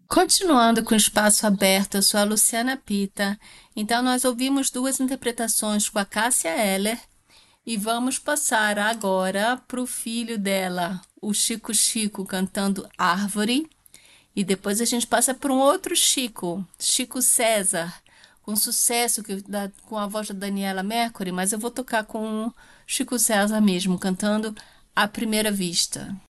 Continuando com o espaço aberto, eu sou a Luciana Pita. Então, nós ouvimos duas interpretações com a Cássia Eller e vamos passar agora para o filho dela, o Chico Chico, cantando Árvore. E depois a gente passa para um outro Chico, Chico César, com sucesso com a voz da Daniela Mercury, mas eu vou tocar com o Chico César mesmo, cantando À Primeira Vista.